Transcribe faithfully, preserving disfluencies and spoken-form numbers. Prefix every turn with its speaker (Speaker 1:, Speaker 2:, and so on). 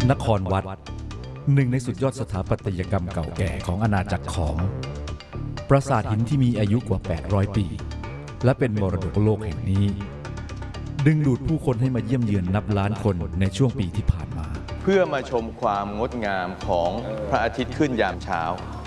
Speaker 1: นครวัดหนึ่งในสุดยอดสถาปัตยกรรมเก่าแก่ของอาณาจักรขอมปราสาทหินที่มีอายุกว่าแปดร้อยปีและเป็นมรดกโลกแห่งนี้ดึงดูดผู้คนให้มาเยี่ยมเยือนนับล้านคนในช่วงปีที่ผ่านมา
Speaker 2: เพื่อมาชมความงดงามของพระอาทิตย์ขึ้นยามเช้า